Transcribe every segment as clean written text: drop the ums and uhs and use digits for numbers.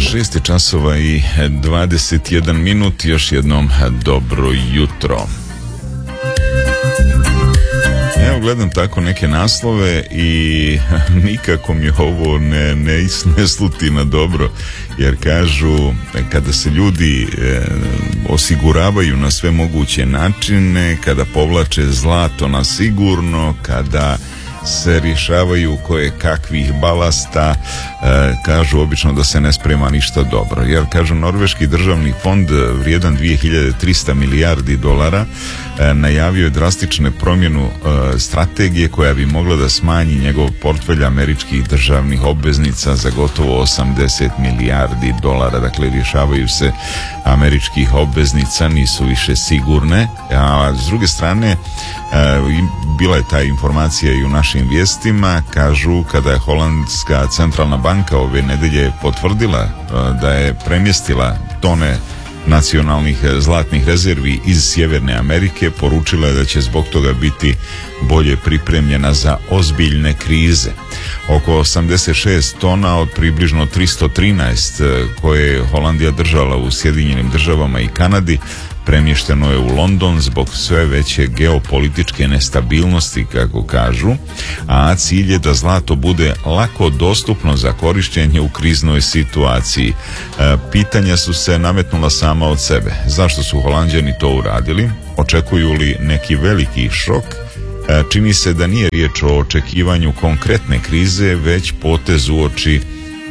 6 časova i 21 minut, još jednom dobro jutro. Evo, gledam tako neke naslove i nikako mi ovo ne sluti na dobro, jer kažu kada se ljudi osiguravaju na sve moguće načine, kada povlače zlato na sigurno, kada se rješavaju koje kakvih balasta, kažu obično da se ne sprema ništa dobro, jer kažu norveški državni fond vrijedan 2300 milijardi dolara najavio je drastičnu promjenu strategije koja bi mogla da smanji njegov portfelj američkih državnih obveznica za gotovo 80 milijardi dolara. Dakle, rješavaju se američkih obveznica, nisu više sigurne, a s druge strane bila je ta informacija i u našim vijestima. Kažu kada je Holandska centralna banka ove nedelje potvrdila da je premjestila tone nacionalnih zlatnih rezervi iz Sjeverne Amerike, poručila je da će zbog toga biti bolje pripremljena za ozbiljne krize. Oko 86 tona od približno 313 koje je Holandija držala u Sjedinjenim Državama i Kanadi premješteno je u London zbog sve veće geopolitičke nestabilnosti, kako kažu, a cilj je da zlato bude lako dostupno za korištenje u kriznoj situaciji. Pitanja su se nametnula sama od sebe. Zašto su Holanđani to uradili? Očekuju li neki veliki šok? Čini se da nije riječ o očekivanju konkretne krize, već potez uoči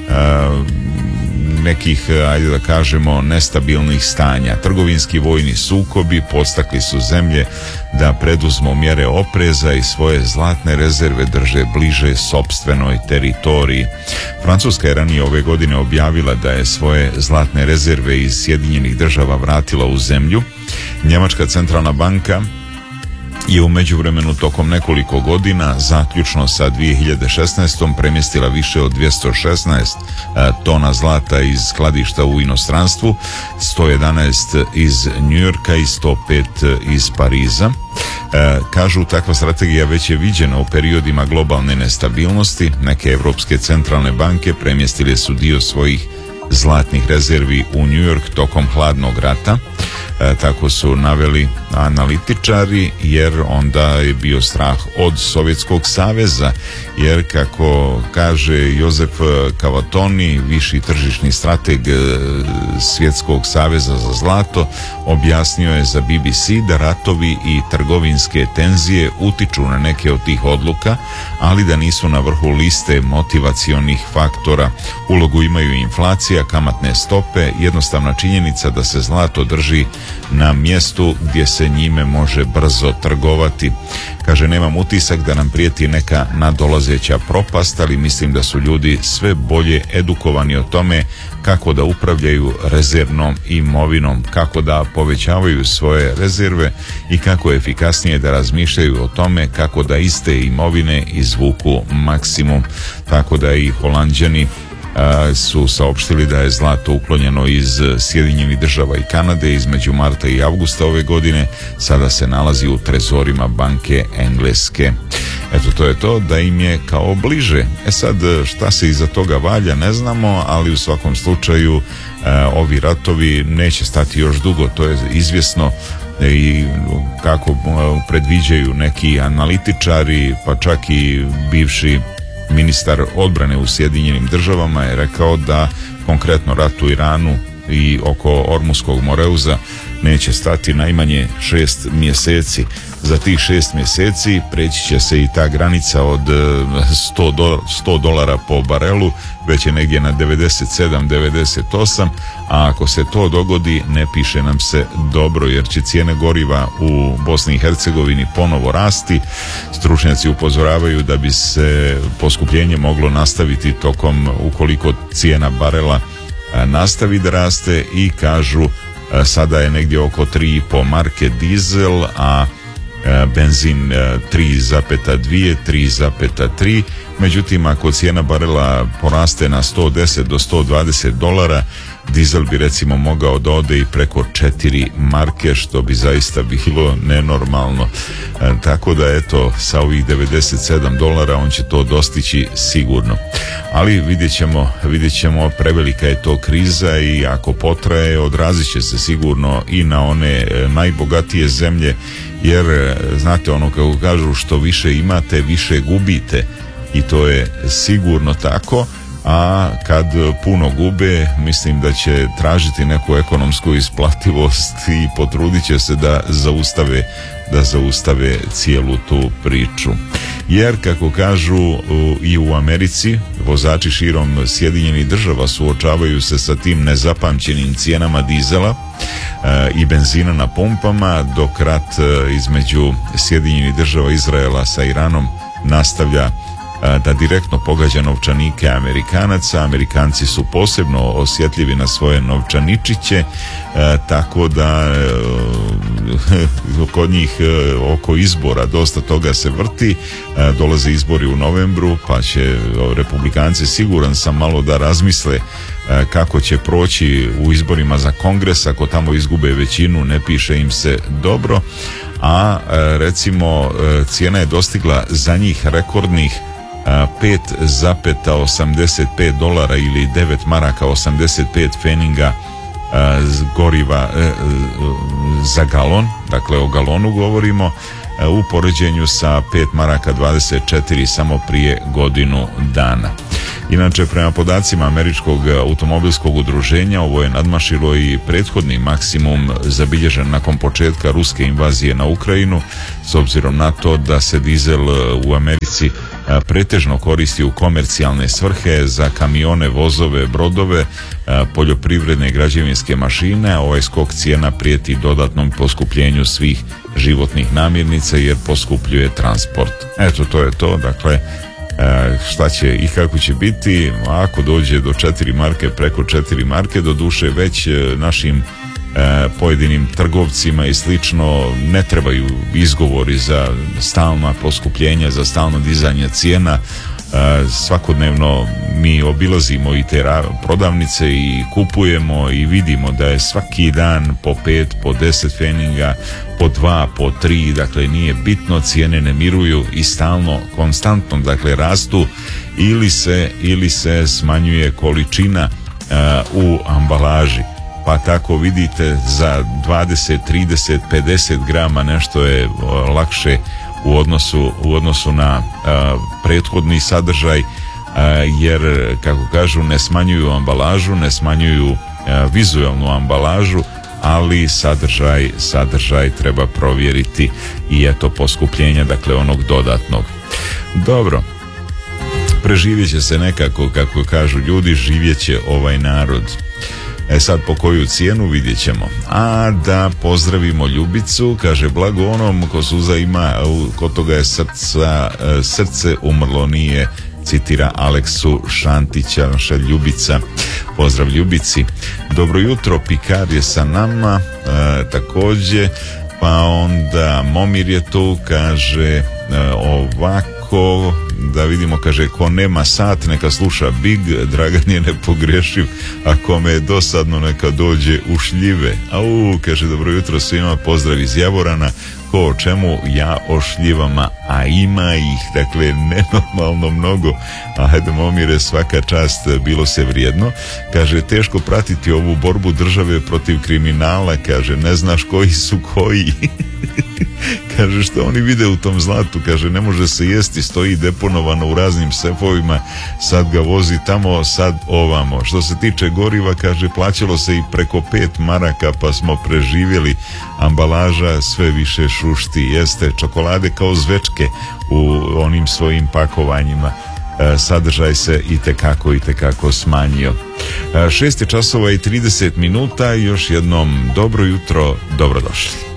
nekih, ajde da kažemo, nestabilnih stanja. Trgovinski vojni sukobi podstakli su zemlje da preduzmu mjere opreza i svoje zlatne rezerve drže bliže sopstvenoj teritoriji. Francuska je ranije ove godine objavila da je svoje zlatne rezerve iz Sjedinjenih Država vratila u zemlju. Njemačka centralna banka je u međuvremenu tokom nekoliko godina, zaključno sa 2016. premjestila više od 216 tona zlata iz skladišta u inostranstvu, 111 iz Njujorka i 105 iz Pariza. Kažu, takva strategija već je viđena u periodima globalne nestabilnosti. Neke evropske centralne banke premjestile su dio svojih zlatnih rezervi u New York tokom hladnog rata. Tako su naveli analitičari, jer onda je bio strah od Sovjetskog saveza, jer kako kaže Josef Kavatoni, viši tržišni strateg Svjetskog saveza za zlato, objasnio je za BBC da ratovi i trgovinske tenzije utiču na neke od tih odluka, ali da nisu na vrhu liste motivacionih faktora. Ulogu imaju inflacija, kamatne stope, jednostavna činjenica da se zlato drži na mjestu gdje se njime može brzo trgovati. Kaže, nemam utisak da nam prijeti neka nadolazeća propast, ali mislim da su ljudi sve bolje edukovani o tome kako da upravljaju rezervnom imovinom, kako da povećavaju svoje rezerve i kako efikasnije da razmišljaju o tome kako da iste imovine izvuku maksimum. Tako da i Holanđani su saopštili da je zlato uklonjeno iz Sjedinjenih Država i Kanade između marta i avgusta ove godine. Sada se nalazi u trezorima banke Engleske. Eto, to je to, da im je kao bliže. Sad, šta se iza toga valja ne znamo, ali u svakom slučaju ovi ratovi neće stati još dugo, to je izvjesno, i kako predviđaju neki analitičari, pa čak i bivši ministar odbrane u Sjedinjenim Državama je rekao da konkretno rat u Iranu i oko Ormuskog moreuza neće stati najmanje 6 mjeseci. Za tih 6 mjeseci preći će se i ta granica od $100 po barelu, već je negdje na 97-98, a ako se to dogodi ne piše nam se dobro, jer će cijene goriva u Bosni i Hercegovini ponovo rasti. Stručnjaci upozoravaju da bi se poskupljenje moglo nastaviti tokom, ukoliko cijena barela nastavi da raste, i kažu sada je negdje oko 3,5 marke dizel, a benzin 3,2, 3,3. Međutim, ako cijena barela poraste na $110 do $120, dizel bi recimo mogao da ode i preko 4 marke, što bi zaista bilo nenormalno. Tako da eto, sa ovih $97 on će to dostići sigurno. Ali vidjet ćemo, prevelika je to kriza i ako potraje, odrazit će se sigurno i na one najbogatije zemlje, jer znate ono kako kažu, što više imate, više gubite, i to je sigurno tako. A kad puno gube, mislim da će tražiti neku ekonomsku isplativost i potrudit će se da zaustave cijelu tu priču. Jer kako kažu i u Americi, vozači širom Sjedinjenih Država suočavaju se sa tim nezapamćenim cijenama dizela i benzina na pumpama, dok rat između Sjedinjenih Država i Izraela sa Iranom nastavlja da direktno pogađa novčanike Amerikanaca. Amerikanci su posebno osjetljivi na svoje novčaničiće, tako da kod njih oko izbora dosta toga se vrti. Dolaze izbori u novembru, pa će republikanci, siguran sam, malo da razmisle kako će proći u izborima za Kongres. Ako tamo izgube većinu, ne piše im se dobro. A recimo cijena je dostigla za njih rekordnih $5,85 ili 9 maraka 85 pfeninga goriva za galon, dakle o galonu govorimo, u poređenju sa 5 maraka 24 samo prije godinu dana. Inače, prema podacima Američkog automobilskog udruženja, ovo je nadmašilo i prethodni maksimum zabilježen nakon početka ruske invazije na Ukrajinu, s obzirom na to da se dizel u Americi pretežno koristi u komercijalne svrhe, za kamione, vozove, brodove, poljoprivredne i građevinske mašine. Ovaj skok cijena prijeti dodatnom poskupljenju svih životnih namirnica jer poskupljuje transport. Eto, to je to. Dakle, šta će i kako će biti ako dođe do 4 marke, preko 4 marke, do duše već našim pojedinim trgovcima i slično ne trebaju izgovori za stalna poskupljenja, za stalno dizanje cijena. Svakodnevno mi obilazimo i te prodavnice i kupujemo i vidimo da je svaki dan po 5, po 10 pfeninga, po 2, po 3, dakle nije bitno, cijene ne miruju i stalno, konstantno, dakle rastu, ili se smanjuje količina u ambalaži. Pa tako vidite za 20, 30, 50 grama nešto je lakše u odnosu na prethodni sadržaj, jer kako kažu, ne smanjuju ambalažu, ne smanjuju vizualnu ambalažu, ali sadržaj treba provjeriti i eto poskupljenja, dakle onog dodatnog. Dobro, preživjet će se nekako, kako kažu ljudi, živjet će ovaj narod. Sad po koju cijenu vidjet ćemo. A da pozdravimo Ljubicu, kaže blago onom ko suza ima, kod toga je srce umrlo nije, citira Aleksu Šantića, naša Ljubica. Pozdrav Ljubici. Dobro jutro, Pikar je sa nama također, pa onda Momir je tu, kaže ovako, da vidimo, kaže, ko nema sat neka sluša Big, Dragan je nepogrešiv, a kome je dosadno neka dođe u šljive. Kaže, dobro jutro svima, pozdrav iz Javorana. Ko o čemu? Ja o šljivama, a ima ih, dakle nenormalno mnogo. Ajde Momire, svaka čast, bilo se vrijedno. Kaže, teško pratiti ovu borbu države protiv kriminala, kaže, ne znaš koji su koji. Kaže, što oni vide u tom zlatu, kaže, ne može se jesti, stoji deponovano u raznim sefovima, sad ga vozi tamo, sad ovamo. Što se tiče goriva, kaže, plaćalo se i preko 5 maraka, pa smo preživjeli. Ambalaža sve više šušti, jeste, čokolade kao zvečke u onim svojim pakovanjima. Sadržaj se itekako smanjio. 6 časova i 30 minuta, još jednom dobro jutro, dobrodošli.